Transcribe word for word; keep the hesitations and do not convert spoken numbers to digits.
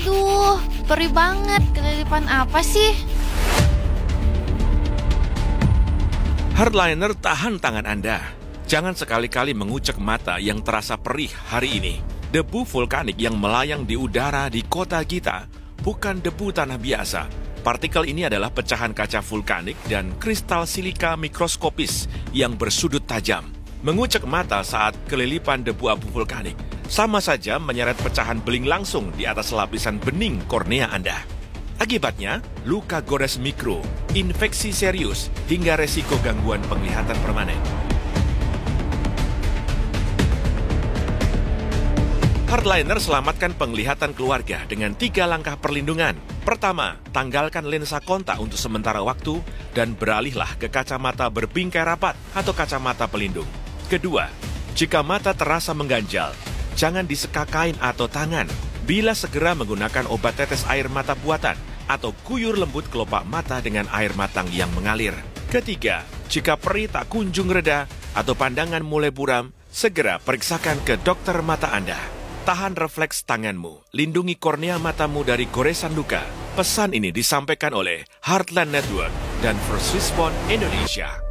Aduh, perih banget. Kelilipan apa sih? Hardliner, tahan tangan Anda. Jangan sekali-kali mengucek mata yang terasa perih hari ini. Debu vulkanik yang melayang di udara di kota kita bukan debu tanah biasa. Partikel ini adalah pecahan kaca vulkanik dan kristal silika mikroskopis yang bersudut tajam. Mengucek mata saat kelilipan debu abu vulkanik sama saja menyeret pecahan beling langsung di atas lapisan bening kornea Anda. Akibatnya, luka gores mikro, infeksi serius, hingga resiko gangguan penglihatan permanen. Hardliner selamatkan penglihatan keluarga dengan tiga langkah perlindungan. Pertama, tanggalkan lensa kontak untuk sementara waktu dan beralihlah ke kacamata berbingkai rapat atau kacamata pelindung. Kedua, jika mata terasa mengganjal, jangan diseka kain atau tangan. Bila segera menggunakan obat tetes air mata buatan atau kuyur lembut kelopak mata dengan air matang yang mengalir. Ketiga, jika perih tak kunjung reda atau pandangan mulai buram, segera periksakan ke dokter mata Anda. Tahan refleks tanganmu, lindungi kornea matamu dari goresan luka. Pesan ini disampaikan oleh Heartland Network dan First Respond Indonesia.